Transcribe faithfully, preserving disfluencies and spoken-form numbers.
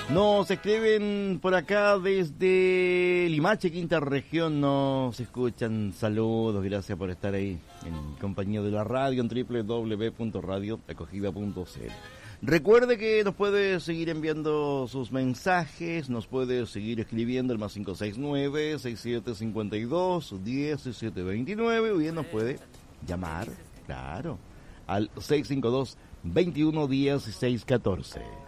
Nos escriben por acá desde Limache, quinta región, nos escuchan. Saludos, gracias por estar ahí en compañía de la radio en doble u doble u doble u punto radio acogida punto c l. Recuerde que nos puede seguir enviando sus mensajes, nos puede seguir escribiendo el más cinco seis nueve, seis siete cinco dos, uno cero siete dos nueve, o bien nos puede llamar, claro, al seis cinco dos, veintiuno dieciséis catorce.